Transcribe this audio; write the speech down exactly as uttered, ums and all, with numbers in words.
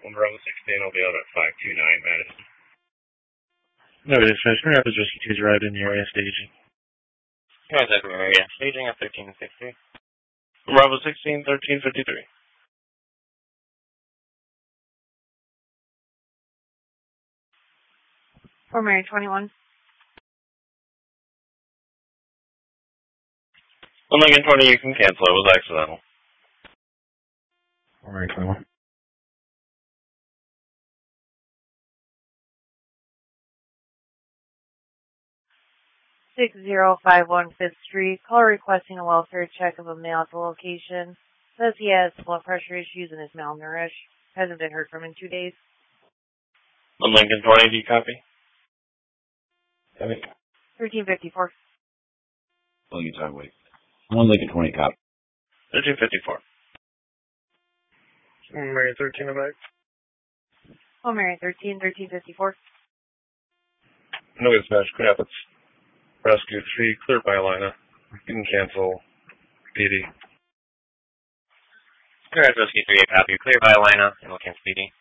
One Bravo sixteen will be out at five two nine, Madison. No, dispatch. Current Rapids Rescue two's arrived in the area staging. Contact area staging at thirteen fifty. Bravo sixteen, thirteen fifty-three. Fort Mary twenty-one. One Lincoln twenty, you can cancel. It was accidental. Fort Mary twenty-one. six zero five one Fifth Street. Caller requesting a welfare check of a male at the location. Says he has blood pressure issues and is malnourished. Hasn't been heard from in two days. One Lincoln twenty, do you copy? Copy. thirteen fifty-four. Lincoln time, wait. One Lincoln twenty, copy. thirteen fifty-four. One Mary thirteen, I'm back. Fort Mary thirteen, thirteen fifty-four. No dispatch, Grand Rapids. Rescue three, cleared by Alina. You can cancel. P D. Contact Rescue three, a copy. Clear by Alina, and we'll cancel P D.